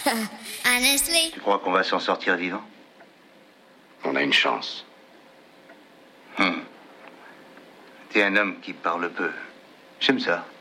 Honestly? Tu crois qu'on va s'en sortir vivant? On a une chance. T'es un homme qui parle peu. J'aime ça.